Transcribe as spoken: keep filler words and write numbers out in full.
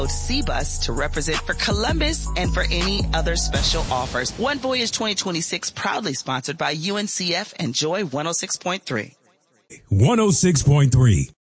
C-Bus to represent for Columbus and for any other special offers. One Voyage twenty twenty-six proudly sponsored by U N C F and Joy one oh six point three. one oh six point three.